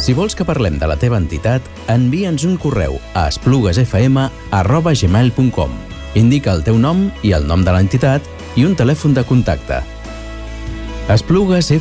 Si vols que parlem de la teva entitat, envia'ns un correu a espluguesfm@gmail.com. Indica el teu nom i el nom de l'entitat i un telèfon de contacte. Esplugues